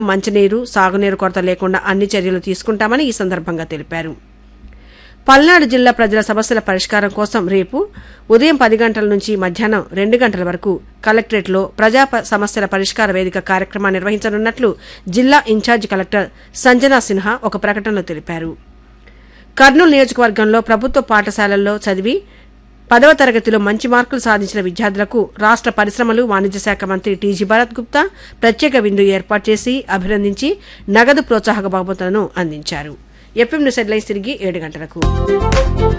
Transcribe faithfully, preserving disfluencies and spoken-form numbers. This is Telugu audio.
మంచినీరు సాగునీరు కొరత లేకుండా అన్ని చర్యలు తీసుకుంటామని ఈ సందర్భంగా తెలిపారు. పల్నాడు జిల్లా ప్రజల సమస్యల పరిష్కారం కోసం రేపు ఉదయం పది గంటల నుంచి మధ్యాహ్నం రెండు గంటల వరకు కలెక్టరేట్లో ప్రజా సమస్యల పరిష్కార వేదిక కార్యక్రమాన్ని నిర్వహించనున్నట్లు జిల్లా ఇన్ఛార్జి కలెక్టర్ సంజనా సిన్హా ఒక ప్రకటనలో తెలిపారు. కర్నూలు నియోజకవర్గంలో ప్రభుత్వ పాఠశాలల్లో చదివి పదవ తరగతిలో మంచి మార్కులు సాధించిన విద్యార్థులకు రాష్ట పరిశ్రమలు వాణిజ్య శాఖ మంత్రి టీజీ భరత్ గుప్తా ప్రత్యేక విందు ఏర్పాటు చేసి అభినందించి నగదు ప్రోత్సాహక బహుమతులను అందించారు. ఎఫ్ఎం న్యూస్ హెడ్లైన్స్ తిరిగి ఏడు గంటలకు.